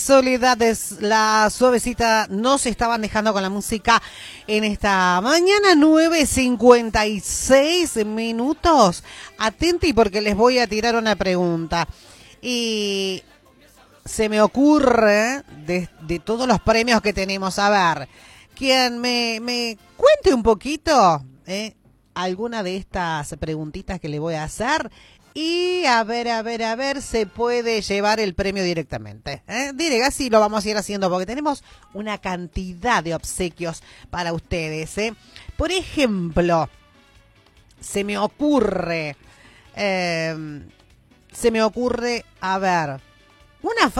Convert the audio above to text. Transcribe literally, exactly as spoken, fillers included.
Soledades, la suavecita, nos estaban dejando con la música en esta mañana, nueve cincuenta y seis minutos. Atenti porque les voy a tirar una pregunta. Y se me ocurre, de, de todos los premios que tenemos, a ver, quien me, me cuente un poquito eh, alguna de estas preguntitas que le voy a hacer. Y a ver, a ver, a ver, se puede llevar el premio directamente. ¿eh? Diré, así lo vamos a ir haciendo porque tenemos una cantidad de obsequios para ustedes. ¿eh? Por ejemplo, se me ocurre, eh, se me ocurre, a ver, una